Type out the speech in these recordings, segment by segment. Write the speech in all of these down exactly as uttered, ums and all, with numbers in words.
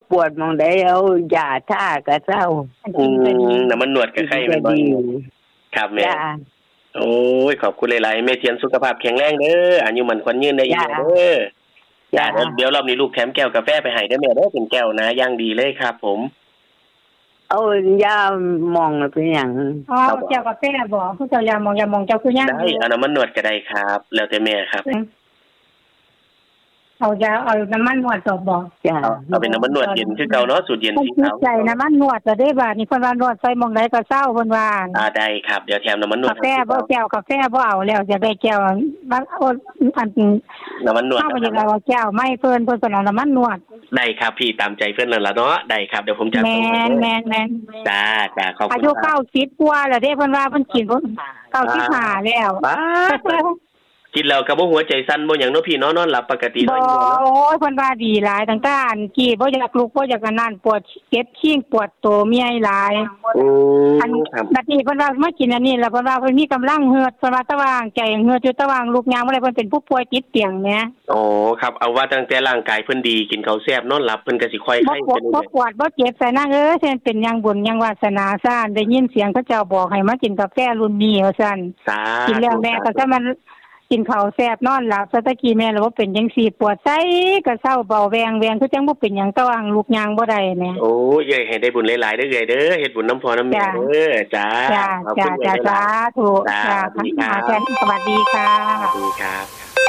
ปวดมองได้เอายาท่าก็เศร้าอืมน้ำมันนวดก็ไข้มันบ่ครับแม่โอ้ยขอบคุณหลายๆแม่เทียนสุขภาพแข็งแรงเด้ออายุมันขวัญยืนได้อีกเด้อจ้าเดี๋ยวรอบนี้ลูกแถมแก้วกาแฟไปให้ได้แม่เด้อเป็นแก้วนะย่างดีเลยครับผมเอายามองเป็นอย่างอ๋อแก้วกาแฟบ่ผู้เจ้ายามองยามองเจ้าคือย่างได้เอาน้ำมันนวดก็ได้ครับแล้วแต่แม่ครับเอายาเอาน้ำมันนวดตบบ่จ้าเอาเป็นน้ำมันนวดเย็นคือเก่าเนาะสูตรเย็นสีขาวใส่น้ำมันนวดจะได้บาดนี่เพิ่นว่านวดใส่มองใดก็เศร้าเพิ่นว่าอ่าได้ครับเดี๋ยวแถมน้ำมันนวดกาแฟบ่แก้วกาแฟบ่เอาแล้วจะได้แก้วอันน้ำมันนวดถ้าบ่อยากเอาแก้วไม่เพิ่นเพิ่นเพิ่นเอาน้ำมันนวดได้ครับพี่ตามใจเพิ่นนั่นล่ะเนาะได้ครับเดี๋ยวผมจะส่งให้แม่นๆๆจ้าจ้าขอบคุณอายุเก้าสิบกว่าแล้วเด้เพิ่นว่าเพิ่นกินเพิ่นเก้าสิบห้าแล้วกินแล้วก็บ่หัวใจสั่นบ่หยังเนาะพี่เนาะนอนหลับปกติเนาะโอ้ยเพิ่นว่าดีหลายตั้งแต่อันกี้บ่อยากลุกบ่อยากนั่นปวดเก็บขี้งปวดโตเมียหลายอืออันบัดนี้เพิ่นว่ามากินอันนี้แล้วเพิ่นว่าเพิ่นมีกำลังเฮือดเพิ่นว่าตะวางใจเฮือดอยู่ตะวางลุกยามบ่ได้เพิ่นเป็นผู้ป่วยติดเตียงแหมอ๋อครับเอาว่าตั้งแต่ร่างกายเพิ่นดีกินข้าวแซ่บนอนหลับเพิ่นก็สิค่อยไข้เป็นบ่ปวดบ่เจ็บใส่นางเอ้ยเพิ่นเป็นยังบุญยังวาสนาซ่านได้ยินเสียงเขาเจ้าบอกให้มากินกาแฟรุ่นนี้ว่าซั่นกินแล้วแม่ก็จะมันกินข้าวแซ่บนอนหลับซะตะกี้แม่แล้วว่าเป็นจังซี่ปวดไส้ก็เศร้าเบาแวงแวงคือจังบ่เป็นหยังตะวางลูกยางบ่ได้แม่โอ้ยเอ้ยให้ได้บุญหลายๆเด้อเอ้ยเด้อเฮ็ดบุญน้ำพอน้ำแม่เด้อจ้าขอบคุณจ้าจ้าถูกจ้าค่ะสวัสดีค่ะสวัสดีครับ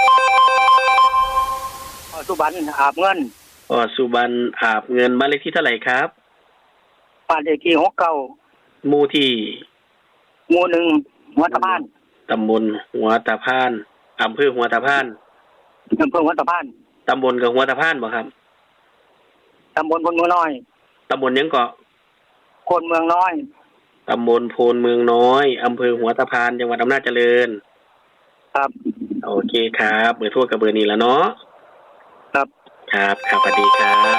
อ๋อสุบรรณอาบเงินอ๋อสุบรรณอาบเงินบ้านเลขที่เท่าไหร่ครับบ้านเลขที่หกสิบเก้าหมู่ที่หมู่หนึ่งหัวตะพานตำบลหัวตะพานอำเภอหัวตะพานอำเภอหัวตะพานตำบลกับหัวตะพานบ่ครับตำบลพลเมืองน้อยตำบลยังเกาะโพนเมืองน้อยตำบลโพนเมืองน้อยอำเภอหัวตะพานจังหวัดอำนาจเจริญครับโอเคครับเบอร์โทรกับเบอร์นี้แล้วเนาะครับครับครับสวัสดีครับ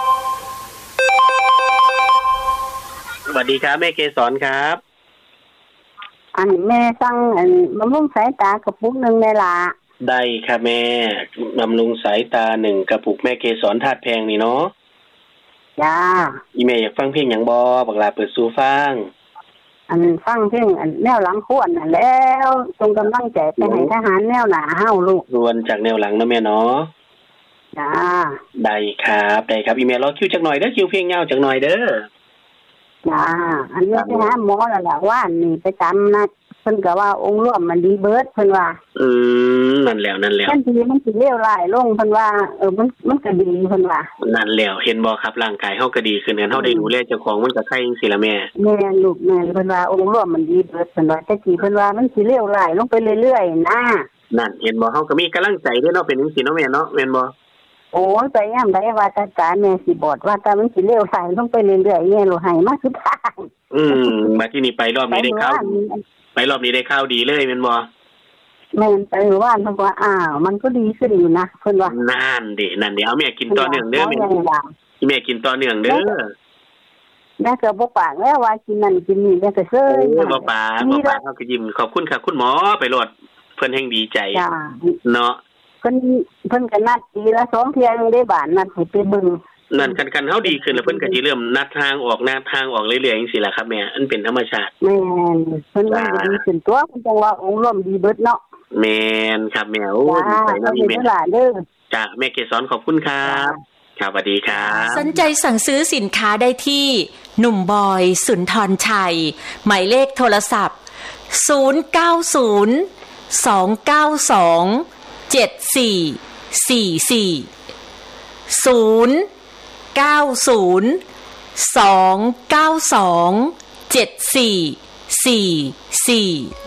สวัสดีครับแม่เกษรครับอันแม่สั่งอันบำรุงสายตากระปุกนึงแม่ล่ะได้ค่ะแม่บำรุงสายตาหนึ่งกระปุกแม่เกษรธาตุแพงนี่เนาะจ้าอีแม่อยากฟังเพลงหยังบ่บักลาเปิดสู่ฟังอันฟังเพลงอันแนวหลังควรน่ะแล้วทรงกำลังใจไปให้ทหารแนวหน้าเฮาลูกรวนจากแนวหลังเนาะแม่เนาะจ้าได้ครับได้ครับอีแม่รอคิวจักหน่อยเด้อคิวเพลงยาวจักหน่อยเด้อจ้าอันนี้ไปหาหมอแล้วล่ะว่านี่ไปตามนัดเพิ่นก็ว่าองค์ร่วมมันดีเบิดเพิ่นว่าอืมนั่นแล้วนั่นแล้วทันทีมันสิเลวร้ายลงเพิ่นว่าเออมันมันก็ดีเพิ่นว่านั่นแล้วเห็นบ่ครับร่างกายเฮาก็ดีขึ้นกันเฮาได้ดูแลเจ้าของมันก็ไข้จังซี่ล่ะแม่แม่ลูกแม่เพิ่นว่าองค์ร่วมมันดีเบิดเพิ่นว่าแต่กี้เพิ่นว่ามันสิเลวร้ายลงไปเรื่อยๆนะนั่นเห็นบ่เฮาก็มีกำลังใจเด้อเนาะเป็นจังซี่เนาะแม่เนาะแม่นบ่โอ้ยไปยามใดว่าตาจ๋าแม่สิบอดว่าตามันสิเลวร้ายลงไปเรื่อยๆแม่โลให้มาสุดท้ายอืมมาที่นี่ไปรอบนี้ได้ข่าวไปรอบนี้ได้ข่าวดีเลยแม่นบ่แม่นไปว่าเพิ่นว่าอ้าวมันก็ดีขึ้นอยู่นะเพิ่นว่านั่นดินั่นเดี๋ยวเอาแม่กินต่อเนื่องเด้อแม่แม่กินต่อเนื่องเด้อแม่ก็บ่ปากแล้วว่ากินนั่นกินนี่แม่ก็เซ้ยบ่ปากบ่ปากเฮาก็ยิ้มขอบคุณค่ะคุณหมอไปโลดเพิ่นแฮงดีใจเนาะเพิ่นเพิ่นก็นัดปีละสองเที่ยได้บาดนัดให้ไปเบิ่งนั่นกันกันเฮาดีขึ้นแล้วเพิ่นก็สิเริ่มนัดทางออกหน้าทางออกเรื่อยๆจังซี่ล่ะครับแม่อันเป็นธรรมชาติแม่นเพิ่นว่าดีขึ้นตัวเพิ่นจังว่าองค์ร่วมดีเบิดเนาะแม่นครับแม่โอ้ดีใจเนาะแม่จ้ะแม่เกษรขอบคุณครับครับสวัสดีครับสนใจสั่งซื้อสินค้าได้ที่หนุ่มบอยสุนทรชัยหมายเลขโทรศัพท์ศูนย์ เก้า ศูนย์ สอง เก้า สอง เจ็ด สี่ สี่ สี่ ศูนย์ เก้า ศูนย์ สอง เก้า สอง เจ็ด สี่ สี่ สี่